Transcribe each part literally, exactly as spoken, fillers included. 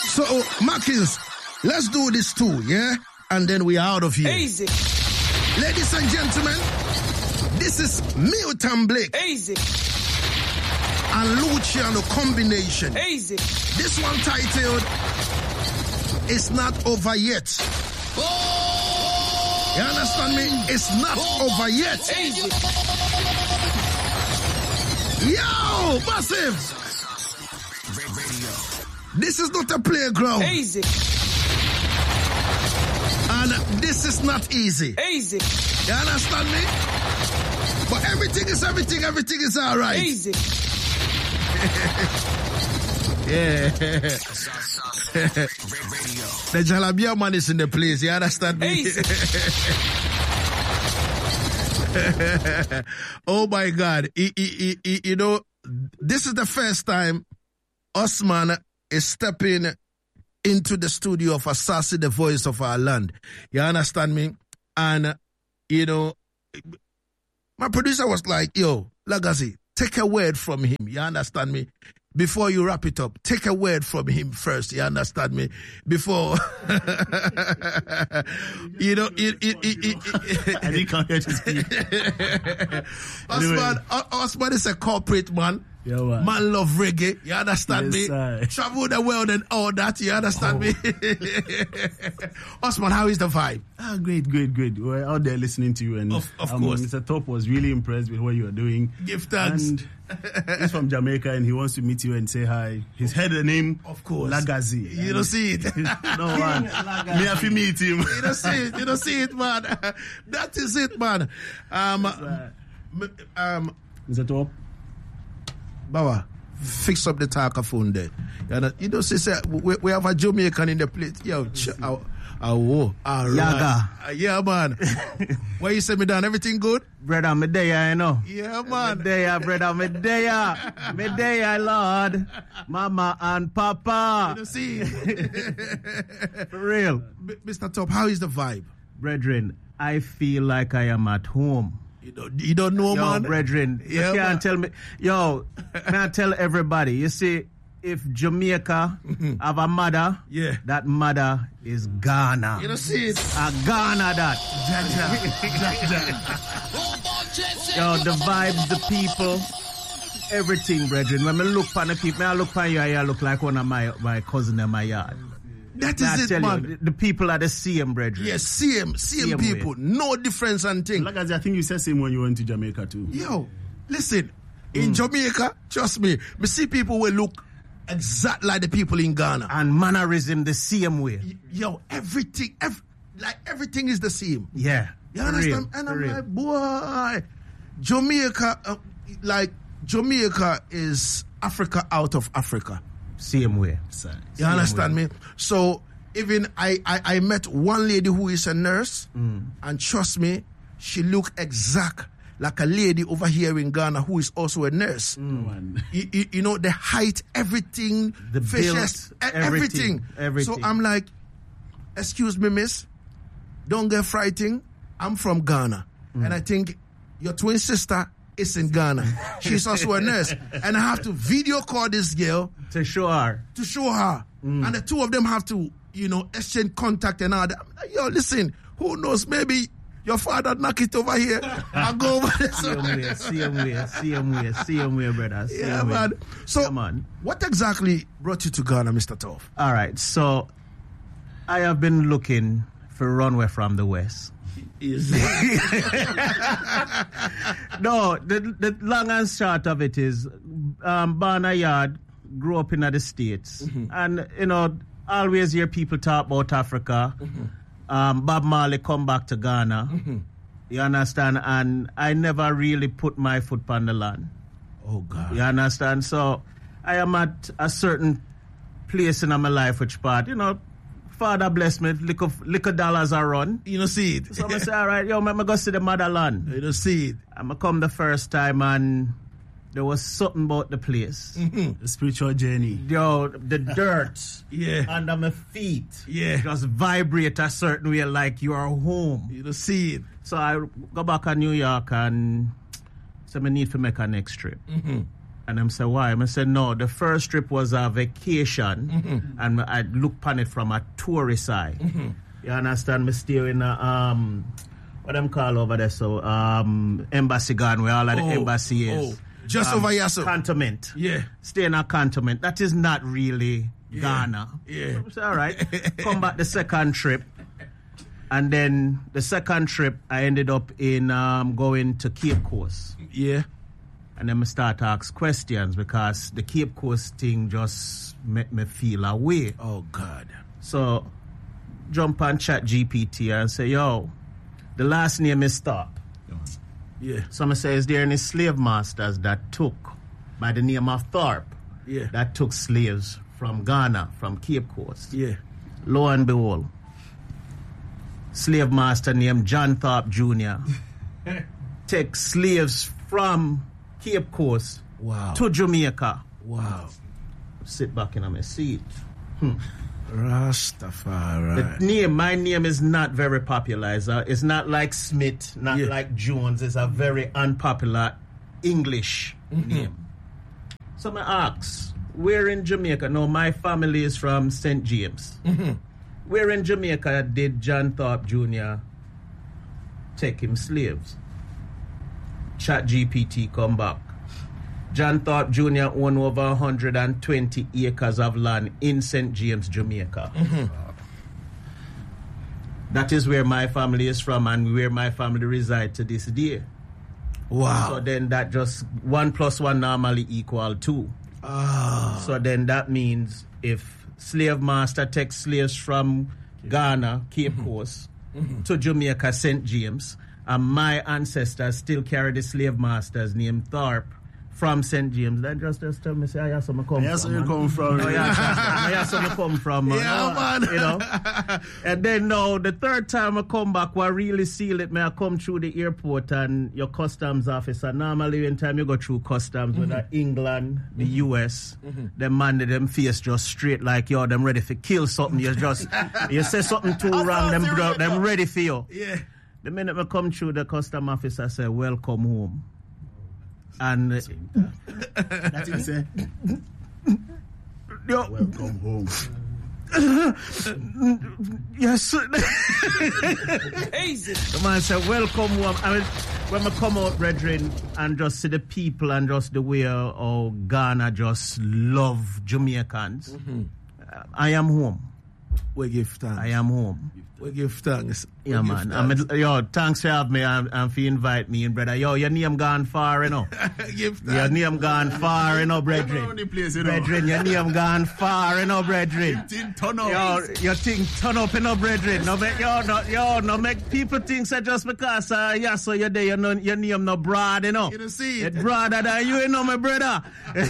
So, Markins, let's do this too, yeah? And then we are out of here. Easy. Ladies and gentlemen, this is Milton Blake. Easy. And Luciano combination. Easy. This one titled, It's Not Over Yet. Oh! You understand me? It's not oh. over yet. Easy. Yo, massive. This is not a playground. Easy. And this is not easy. Easy. You understand me? But everything is everything, everything is all right. Easy. Yeah. The Jalabia man is in the place, you understand me? Easy. Oh my God. He, he, he, you know, this is the first time Osman is stepping into the studio of Asasi, the voice of our land. You understand me? And, you know, my producer was like, yo, Lagazi, take a word from him. You understand me? Before you wrap it up, take a word from him first. You understand me? Before, you know, it, it, it, it, it, I didn't come here to speak. Osman, anyway. Osman is a corporate man. Yeah, man. Man love reggae. You understand yes, me? I... Travel the world and all that. You understand oh. me? Osman, how is the vibe? Ah, great, great, great. We're out there listening to you, and of, of um, course, Mister Top was really impressed with what you are doing. Give thanks. And he's from Jamaica, and he wants to meet you and say hi. He's heard the name, of course, Lagazi. You don't see it. No man, me have to meet him. You don't see it. You don't see it, man. That is it, man. Um, um, Mister Top, Bawa. Fix up the talkaphone there. You know, you know, say, we, we have a Jamaican in the place. Yo, ch- oh, oh, all Yaga. Right. Uh, yeah, man. Why you say me down? Everything good? Brother, me there, you know. Yeah, man. Me there, brother, me there. Me there, Lord. Mama and Papa. You don't see it. For real. B- Mister Top, how is the vibe? Brethren, I feel like I am at home. You don't, you don't know, yo, man? Brethren, yeah, you can't man. tell me. Yo, can I tell everybody? You see, if Jamaica have a mother, yeah, that mother is Ghana. You don't see it. A Ghana that. Yo, the vibes, the people, everything, brethren. When I look on the people, I look on you, I look like one of my, my cousin in my yard. That is it, man. You, the people are the same, brethren. Yes, same, same, same people. Way. No difference and thing. Like as I think you said same when you went to Jamaica too. Yo, listen, in mm. Jamaica, trust me, we see people will look exact like the people in Ghana. And mannerism the same way. Yo, everything, ev- like everything is the same. Yeah. You understand? Real, and I'm real. like, boy, Jamaica, uh, like, Jamaica is Africa out of Africa. Same way. You Same understand way. me? So, even I, I, I met one lady who is a nurse, mm. and trust me, she looked exact like a lady over here in Ghana who is also a nurse. Mm. You, you, you know, the height, everything, the fishes, build, everything. everything. Everything. So I'm like, excuse me, miss, don't get frightened. I'm from Ghana. Mm. And I think your twin sister is in Ghana. She's also a nurse. And I have to video call this girl. To show her. To show her. Mm. And the two of them have to, you know, exchange contact and all that. Like, yo, listen, who knows, maybe your father knock it over here and go over there. Same way, same way, same way, same way, brother. Same yeah, way. man. So, Come on. What exactly brought you to Ghana, Mister Toff? All right, so I have been looking for Runway from the West. Is No, the, the long and short of it is, um, Barna Yard grew up in the States. Mm-hmm. And, you know, always hear people talk about Africa. Mm-hmm. Um, Bob Marley come back to Ghana. Mm-hmm. You understand? And I never really put my foot on the land. Oh, God. You understand? So I am at a certain place in my life which part, you know, Father bless me, liquor, liquor dollars are run. You don't see it. So I say, all right, yo, I'm going to go see the motherland. You don't see it. I'm going to come the first time and there was something about the place. Mm-hmm. The spiritual journey. Yo, the dirt yeah. under my feet yeah. just vibrate a certain way like you are home. You don't see it. So I go back to New York and so I need to make a next trip. Mm-hmm. And them say, why? I said, no, the first trip was a vacation, Mm-hmm. and I look upon it from a tourist eye. Mm-hmm. You understand? Me stay in a, um, what them call over there, so, um, embassy garden, where all of the Oh, embassy is. oh, just over here, so. Cantonment. Yeah. Stay in a cantonment. That is not really Yeah. Ghana. Yeah. It's all right. Come back the second trip. And then the second trip, I ended up in um, going to Cape Coast. Yeah. And then I start to ask questions because the Cape Coast thing just made me feel away. Oh, God. So, jump on Chat G P T and say, yo, the last name is Stop. Yeah. So I say, is there any slave masters that took, by the name of Thorpe, Yeah. that took slaves from Ghana, from Cape Coast? Yeah. Lo and behold, slave master named John Thorpe Junior take slaves from Cape Coast Wow. to Jamaica. Wow. Sit back in my seat. Rastafari. The name, my name is not very popular. It's, a, it's not like Smith, not Yeah. like Jones. It's a very unpopular English Mm-hmm. name. So I ask, where in Jamaica? No, my family is from Saint James. Mm-hmm. Where in Jamaica did John Thorpe Junior take him slaves? Chat G P T come back. John Thorpe Junior owned over one hundred twenty acres of land in Saint James, Jamaica. Mm-hmm. That is where my family is from and where my family resides to this day. Wow. So then that just one plus one normally equal two. Ah. So then that means if slave master takes slaves from Ghana, Cape Coast, to Jamaica, Saint James, and my ancestors still carry the slave master's name Thorpe from Saint James, then just, just tell me, say, I have some come That's from. where you man. come from. Oh, yeah, I have some come from, man. Yeah, man. You know? And then now, the third time I come back, what really seal it, me, I come through the airport and your customs officer, normally when time you go through customs, Mm-hmm. whether England, the U S, them man, them face just straight like, yo, them ready for kill something. You just, you say something too wrong, them, bro, them ready for you. Yeah. The minute I come through, the custom officer say, welcome home. And uh, That's what he said. yo, Welcome home. yes. The man said, welcome home. I mean, when I come out, brethren, and just see the people and just the way how Ghana just love Jamaicans, uh, I am home. We give thanks. I am home. We give thanks. We Yeah, give man. thanks. I mean, yo, thanks for having me and, and for invite me in, brother. Yo, your name gone far, you know. give Your thanks. name gone far, you know, Around brethren. the place, you know. Brethren, your name gone far, you know, brethren. Tin turn up. Yo, your thing turn up, you know, brethren. No make, yo, no, yo, no make people think so just because, uh, yeah, so you're there, you know, your name no broad, you know. You don't see It's it. broader than you, you know, my brother.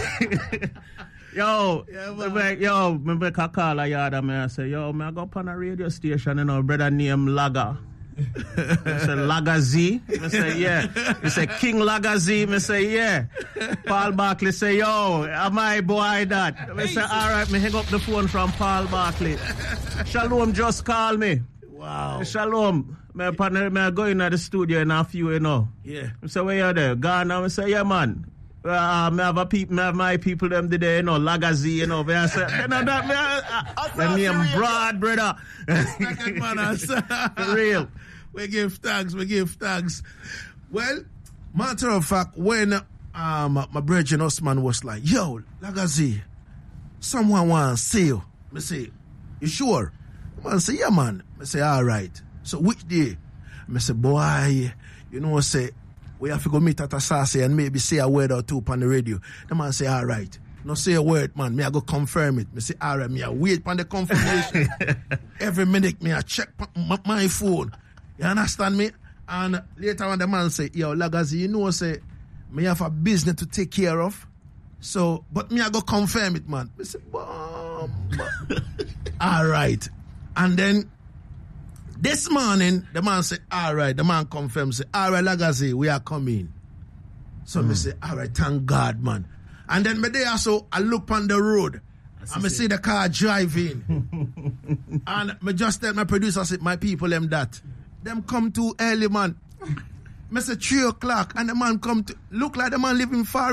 Yo, Yeah, me man. make, yo, me make a call a yard and me I say, yo, me I go up on a radio station, you know, brother name Laga. I say, Laga Z? I say, yeah. He say, King Laga Z? I say, yeah. Paul Barkley say, yo, am I boy that? I say, all right, me hang up the phone from Paul Barkley. Shalom just call me. Wow. Shalom. Me, partner, me I go in the studio in a few, you know. Yeah. I say, where you there? Ghana? I say, yeah, man. Uh, me have a peop, me have my people them today, you know, Lagazi, you know. Me I say, you know that, me, uh, uh, the name broad, brother. Second manners. For real. We give thanks. We give thanks. Well, matter of fact, when um my brother Osman was like, yo, Lagazi, someone wants to see you. Me say, you sure? The man say, yeah, man. Me say, all right. So which day? Me say, boy, you know, say, we have to go meet at a Sassy and maybe say a word or two on the radio. The man say, all right. No say a word, man. Me I go confirm it. Me say, all right, me I wait on the confirmation. Every minute, me I check my, my phone. You understand me? And later on, the man say, yo, Lagazi, you know, say, me have a business to take care of. So, but me I go confirm it, man. Me say, bum. All right. And then, this morning, the man say, all right. The man confirmed, say, all right, Lagazi, we are coming. So, me say, all right, thank God, man. And then me there, so I look on the road. And me see the car driving. And me just tell my producer, say, my people, them that. Them come too early, man. Me say three o'clock, and the man come to, look like the man living foreign.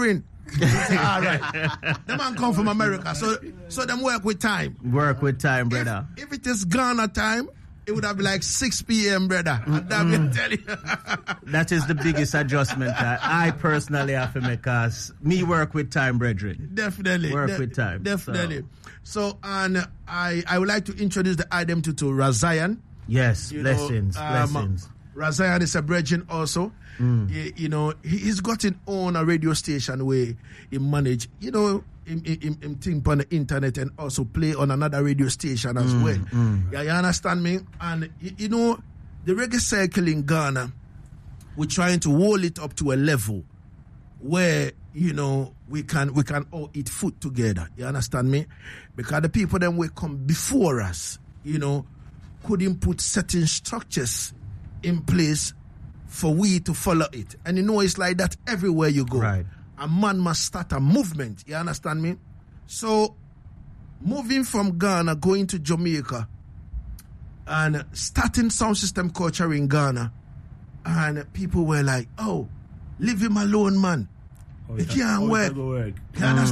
All right. The man come from America, so so them work with time. Work with time, brother. If, if it is Ghana time, it would have been like six p.m., brother. And that will tell you. That is the biggest adjustment that I personally have to make, because me work with time, brethren. Definitely. Work de- with time. Definitely. So, so and I, I would like to introduce the item to, to Razayan. Yes, You blessings, know, um, blessings. Razayan is a brethren also. Mm. You, you know, he, he's got his own a radio station where he manage, you know, him, him, him think on the internet and also play on another radio station as Mm, well. mm. Yeah, you understand me? And, you, you know, the reggae circle in Ghana, we're trying to hold it up to a level where, you know, we can we can all eat food together. You understand me? Because the people then will come before us, you know, couldn't put certain structures in place for we to follow it. And you know, it's like that everywhere you go. Right. A man must start a movement. You understand me? So, moving from Ghana, going to Jamaica, and starting sound system culture in Ghana, and people were like, oh, leave him alone, man. Oh, He it's can't oh, work. it's not gonna work. You understand?